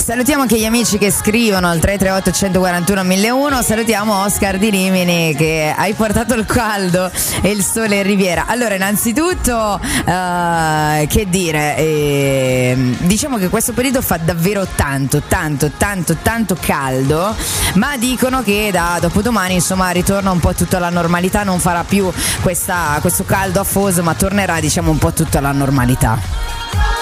Salutiamo anche gli amici che scrivono al 338 141 1001. Salutiamo Oscar di Rimini, che hai portato il caldo e il sole in Riviera. Allora, innanzitutto che dire, diciamo che questo periodo fa davvero tanto caldo, ma dicono che da dopodomani insomma ritorna un po' tutto alla normalità, non farà più questo caldo afoso, ma tornerà diciamo un po' tutto alla normalità.